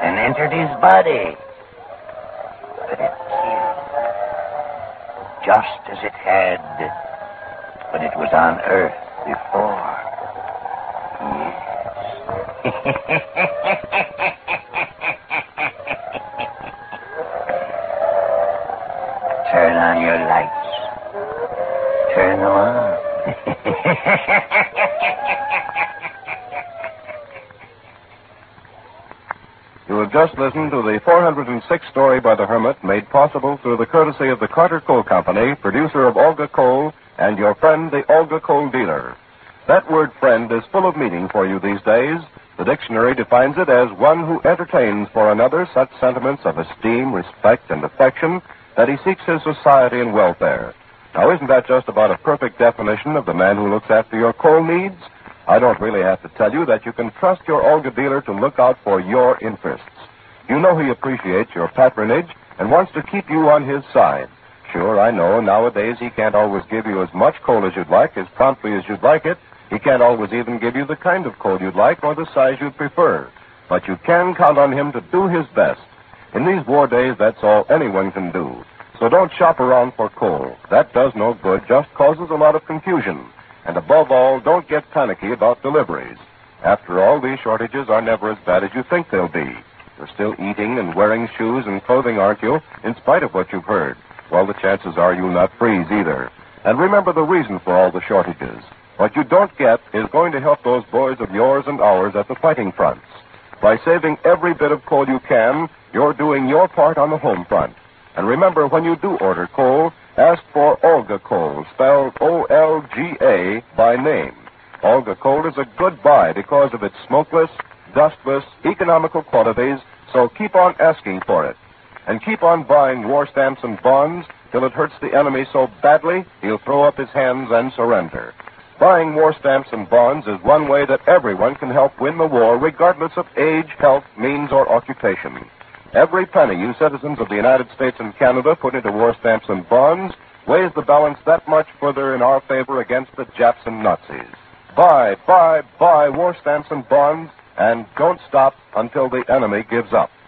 and entered his body. But it killed, just as it had when it was on Earth before. Yes. Turn on your lights. Turn them on. You have just listened to the 406th story by the Hermit, made possible through the courtesy of the Carter Coal Company, producer of Olga Coal, and your friend, the Olga Coal dealer. That word friend is full of meaning for you these days. The dictionary defines it as one who entertains for another such sentiments of esteem, respect, and affection that he seeks his society and welfare. Now, isn't that just about a perfect definition of the man who looks after your coal needs? I don't really have to tell you that you can trust your Olga dealer to look out for your interests. You know he appreciates your patronage and wants to keep you on his side. Sure, I know nowadays he can't always give you as much coal as you'd like, as promptly as you'd like it. He can't always even give you the kind of coal you'd like or the size you'd prefer. But you can count on him to do his best. In these war days, that's all anyone can do. So don't shop around for coal. That does no good, just causes a lot of confusion. And above all, don't get panicky about deliveries. After all, these shortages are never as bad as you think they'll be. You're still eating and wearing shoes and clothing, aren't you, in spite of what you've heard? Well, the chances are you'll not freeze either. And remember the reason for all the shortages. What you don't get is going to help those boys of yours and ours at the fighting fronts. By saving every bit of coal you can, you're doing your part on the home front. And remember, when you do order coal, ask for Olga Coal, spelled O-L-G-A, by name. Olga Coal is a good buy because of its smokeless, dustless, economical qualities, so keep on asking for it. And keep on buying war stamps and bonds till it hurts the enemy so badly he'll throw up his hands and surrender. Buying war stamps and bonds is one way that everyone can help win the war, regardless of age, health, means, or occupation. Every penny you citizens of the United States and Canada put into war stamps and bonds weighs the balance that much further in our favor against the Japs and Nazis. Buy war stamps and bonds, and don't stop until the enemy gives up.